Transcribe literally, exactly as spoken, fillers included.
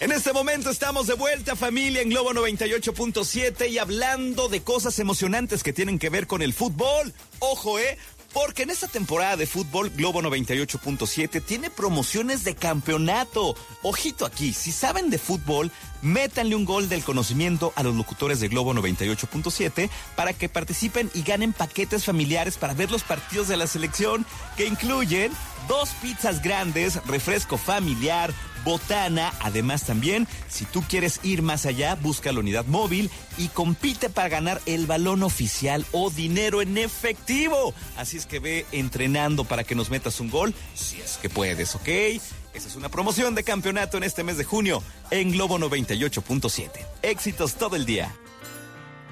En este momento estamos de vuelta, familia, en Globo noventa y ocho punto siete y hablando de cosas emocionantes que tienen que ver con el fútbol. Ojo, eh, porque en esta temporada de fútbol, Globo noventa y ocho punto siete tiene promociones de campeonato. Ojito aquí, si saben de fútbol, métanle un gol del conocimiento a los locutores de Globo noventa y ocho punto siete para que participen y ganen paquetes familiares para ver los partidos de la selección, que incluyen dos pizzas grandes, refresco familiar, botana. Además también, si tú quieres ir más allá, busca la unidad móvil y compite para ganar el balón oficial o dinero en efectivo. Así es que ve entrenando para que nos metas un gol, si es que puedes, ¿ok? Esa es una promoción de campeonato en este mes de junio en Globo noventa y ocho punto siete. Éxitos todo el día.